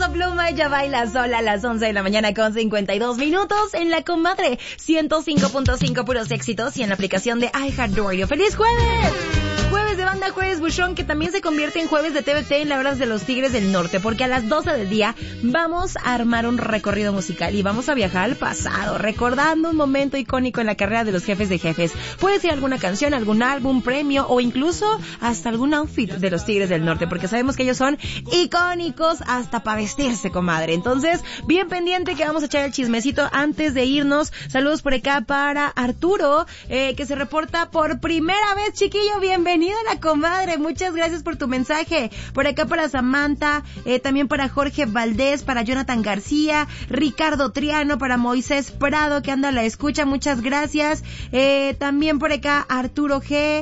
Peso Pluma, ella baila sola a las 11 de la mañana con 52 minutos en La Comadre 105.5 puros éxitos y en la aplicación de iHeartRadio. ¡Feliz jueves! Jueves de banda, jueves buchón, que también se convierte en jueves de TVT en la hora de los Tigres del Norte, porque a las 12 del día vamos a armar un recorrido musical y vamos a viajar al pasado, recordando un momento icónico en la carrera de los jefes de jefes. Puede ser alguna canción, algún álbum, premio o incluso hasta algún outfit de los Tigres del Norte, porque sabemos que ellos son icónicos hasta para vestirse, comadre. Entonces, bien pendiente que vamos a echar el chismecito antes de irnos. Saludos por acá para Arturo, que se reporta por primera vez, chiquillo, bienvenido a La Comadre, muchas gracias por tu mensaje. Por acá para Samantha, también para Jorge Valdés, para Jonathan García, Ricardo Triano, para Moisés Prado, que anda a la escucha, muchas gracias. También por acá Arturo G,